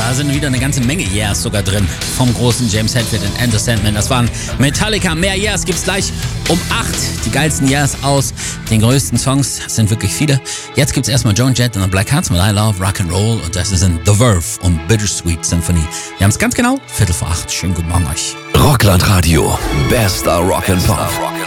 Da sind wieder eine ganze Menge Yeahs sogar drin. Vom großen James Hetfield und Enter Sandman. Das waren Metallica. Mehr Yeahs gibt's gleich um 8. Die geilsten Yeahs aus den größten Songs. Das sind wirklich viele. Jetzt gibt's erstmal Joan Jett und the Black Hearts mit I Love Rock'n'Roll. Und das ist in The Verve und Bittersweet Symphony. Wir haben es ganz genau. 7:45. Schönen guten Morgen euch. Rockland Radio. Bester Rock and Pop.